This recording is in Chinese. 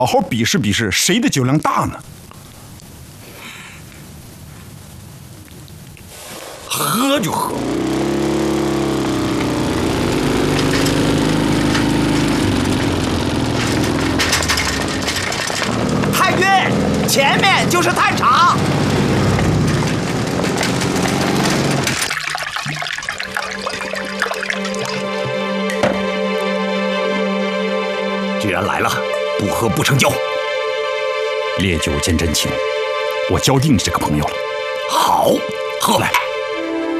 好好比试比试谁的酒量大呢？喝就喝。 太君，前面就是探场。 既然来了，不喝不成交。 烈酒见真情，我交定你这个朋友了。 好，喝来。